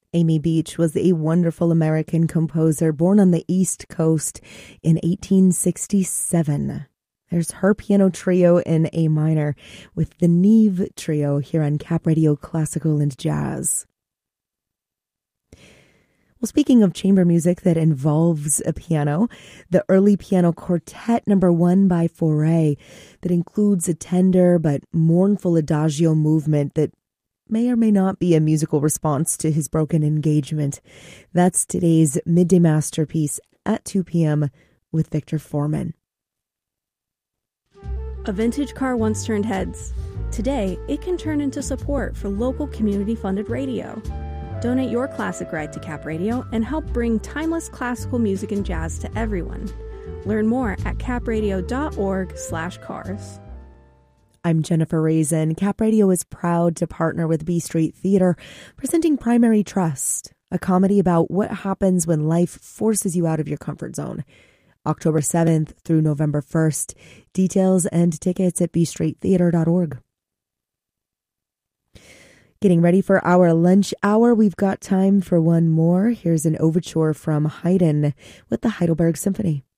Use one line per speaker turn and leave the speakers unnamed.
Amy Beach was a wonderful American composer born on the East Coast in 1867. There's her piano trio in A minor with the Neve Trio here on Cap Radio Classical and Jazz. Well, speaking of chamber music that involves a piano, the early piano quartet number 1 by Fauré that includes a tender but mournful adagio movement that may or may not be a musical response to his broken engagement. That's today's midday masterpiece at 2 p.m. with Victor Foreman.
A vintage car once turned heads. Today, it can turn into support for local community-funded radio. Donate your classic ride to Cap Radio and help bring timeless classical music and jazz to everyone. Learn more at capradio.org/cars.
I'm Jennifer Raisin. Cap Radio is proud to partner with B Street Theater, presenting Primary Trust, a comedy about what happens when life forces you out of your comfort zone. October 7th through November 1st. Details and tickets at bstreettheater.org. Getting ready for our lunch hour. We've got time for one more. Here's an overture from Haydn with the Heidelberg Symphony.